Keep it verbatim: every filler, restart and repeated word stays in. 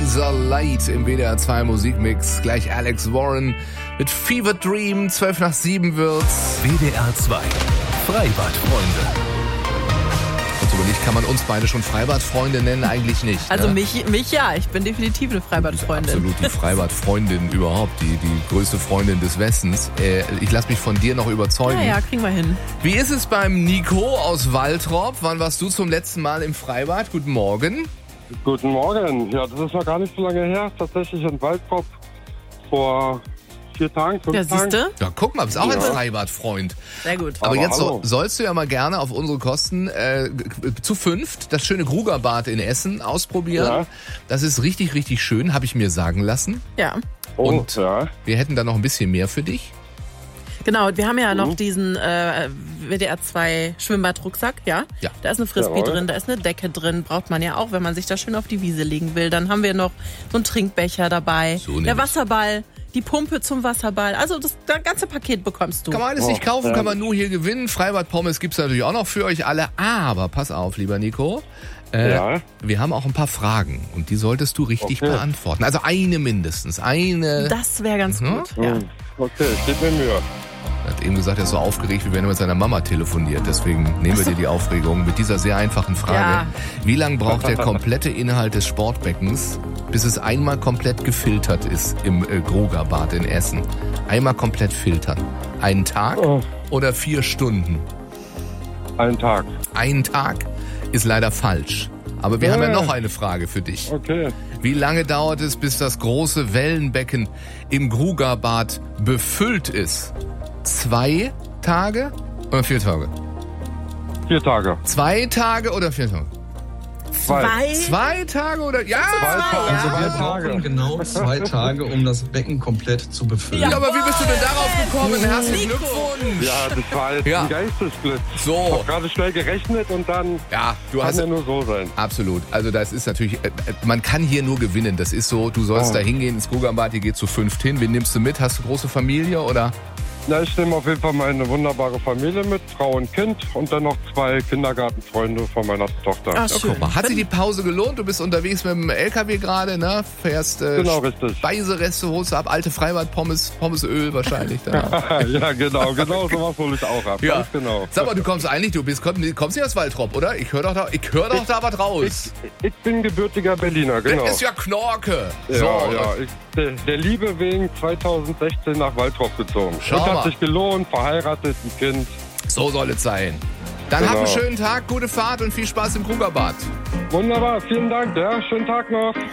Kaiser Light im W D R zwei Musikmix. Gleich Alex Warren mit Fever Dream. zwölf nach sieben wird's. W D R zwei Freibadfreunde. Kurz überlegt, kann man uns beide schon Freibadfreunde nennen? Eigentlich nicht. Also ne? mich, mich ja, ich bin definitiv eine Freibadfreundin. Absolut die Freibadfreundin überhaupt, die, die größte Freundin des Westens. Äh, ich lasse mich von dir noch überzeugen. Ja, ja, kriegen wir hin. Wie ist es beim Nico aus Waltrop? Wann warst du zum letzten Mal im Freibad? Guten Morgen. Guten Morgen. Ja, das ist noch gar nicht so lange her. Tatsächlich in Waltrop vor vier Tagen, fünf Ja, Tagen. siehste? Ja, guck mal, bist auch ein Ja. Freibadfreund. Sehr gut. Aber, Aber jetzt so, hallo. sollst du ja mal gerne auf unsere Kosten äh, zu fünft das schöne Grugerbad in Essen ausprobieren. Ja. Das ist richtig, richtig schön, habe ich mir sagen lassen. Ja. Oh, Und ja. wir hätten da noch ein bisschen mehr für dich. Genau, wir haben ja noch Mhm. diesen äh, W D R zwei Schwimmbadrucksack, ja? Ja. Da ist eine Frisbee Jawohl. drin, da ist eine Decke drin, braucht man ja auch, wenn man sich da schön auf die Wiese legen will. Dann haben wir noch so einen Trinkbecher dabei, So der nämlich. Wasserball, die Pumpe zum Wasserball. Also das, das ganze Paket bekommst du. Kann man alles nicht Oh, kaufen, ja. kann man nur hier gewinnen. Freibad-Pommes gibt's natürlich auch noch für euch alle. Aber pass auf, lieber Nico. Äh, Ja. Wir haben auch ein paar Fragen und die solltest du richtig Okay. beantworten. Also eine mindestens. Eine. Das wäre ganz Mhm. gut. Ja. Hm. Okay, steht mir Mühe. Er hat eben gesagt, er ist so aufgeregt, wie wenn er mit seiner Mama telefoniert. Deswegen nehmen wir dir die Aufregung mit dieser sehr einfachen Frage. Ja. Wie lange braucht der komplette Inhalt des Sportbeckens, bis es einmal komplett gefiltert ist im äh, Grugerbad in Essen? Einmal komplett filtern. Einen Tag Oh. oder vier Stunden? Ein Tag. Ein Tag ist leider falsch. Aber wir Ja. haben ja noch eine Frage für dich. Okay. Wie lange dauert es, bis das große Wellenbecken im Grugerbad befüllt ist? Zwei Tage oder vier Tage? Vier Tage. Zwei Tage oder vier Tage? Zwei. Zwei Tage oder... Ja! Tage. Also wir Ja. brauchen genau zwei Tage, um das Becken komplett zu befüllen. Ja, aber wie bist du denn darauf gekommen? Herzlichen Nico. Glückwunsch! Ja, das war jetzt Ja. ein Geistesblitz. Ich So, habe gerade schnell gerechnet und dann ja, du kann hast... ja nur so sein. Absolut. Also das ist natürlich... äh, Man kann hier nur gewinnen. Das ist so, du sollst Oh. da hingehen ins Grugerbad, ihr geht zu fünft hin. Wen nimmst du mit? Hast du große Familie oder... Na, ich nehme auf jeden Fall meine wunderbare Familie mit, Frau und Kind und dann noch zwei Kindergartenfreunde von meiner Tochter. Ach, Ja, schön. guck mal, hat sich die Pause gelohnt? Du bist unterwegs mit dem L K W gerade, ne? Fährst äh, Genau, richtig. Speisereste, holst du ab, alte Freibad-Pommes, Pommesöl wahrscheinlich. Da. Ja, genau, genau sowas hole ich auch ab. Ja. Ganz genau. Sag mal, du kommst eigentlich, du bist, komm, kommst nicht aus Waltrop, oder? Ich höre doch da, ich hör doch da was raus. Ich, ich bin gebürtiger Berliner, genau. Das ist ja Knorke. Ja, so, ja. Ich, der, der Liebe wegen zweitausendsechzehn nach Waltrop gezogen. Schau und hat mal. sich gelohnt, verheiratet, ein Kind. so soll es sein. Dann Genau. hab einen schönen Tag, gute Fahrt und viel Spaß im Grugerbad. Wunderbar, vielen Dank, ja. Schönen Tag noch.